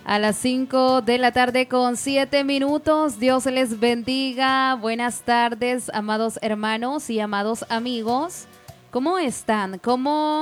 A las 5 de la tarde con 7 minutos. Dios les bendiga. Buenas tardes, amados hermanos y amados amigos. ¿Cómo están? ¿Cómo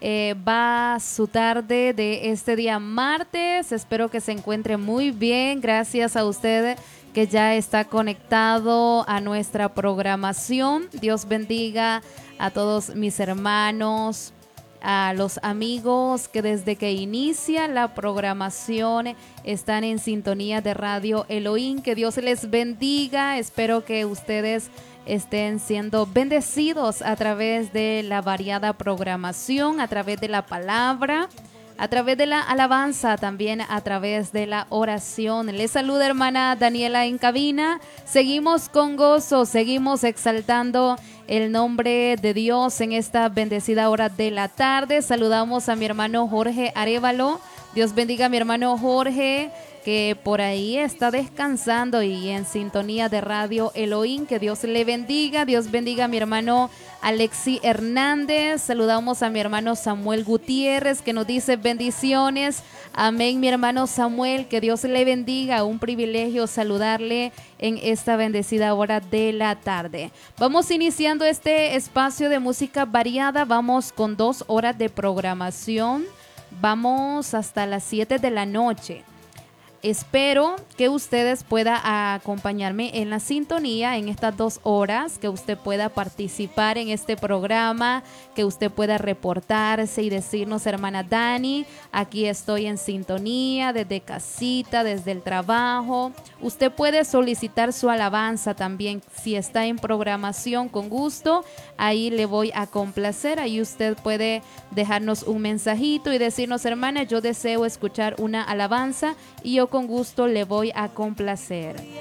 va su tarde de este día martes? Espero que se encuentre muy bien. Gracias a usted que ya está conectado a nuestra programación. Dios bendiga a todos mis hermanos, a los amigos que desde que inicia la programación están en sintonía de Radio Elohim. Que Dios les bendiga. Espero que ustedes estén siendo bendecidos a través de la variada programación, a través de la palabra, a través de la alabanza, también a través de la oración. Les saluda hermana Daniela en cabina. Seguimos con gozo, seguimos exaltando el nombre de Dios en esta bendecida hora de la tarde. Saludamos a mi hermano Jorge Arévalo. Dios bendiga a mi hermano Jorge, que por ahí está descansando y en sintonía de Radio Elohim. Que Dios le bendiga. Dios bendiga a mi hermano Alexi Hernández. Saludamos a mi hermano Samuel Gutiérrez, que nos dice bendiciones. Amén, mi hermano Samuel. Que Dios le bendiga. Un privilegio saludarle en esta bendecida hora de la tarde. Vamos iniciando este espacio de música variada. Vamos con 2 horas de programación. Vamos hasta las 7 de la noche. Espero que ustedes puedan acompañarme en la sintonía en estas 2 horas, que usted pueda participar en este programa, que usted pueda reportarse y decirnos: hermana Dani, aquí estoy en sintonía desde casita, desde el trabajo. Usted puede solicitar su alabanza también si está en programación, con gusto. Ahí le voy a complacer. Ahí usted puede dejarnos un mensajito y decirnos: hermana, yo deseo escuchar una alabanza y yo con gusto le voy a complacer.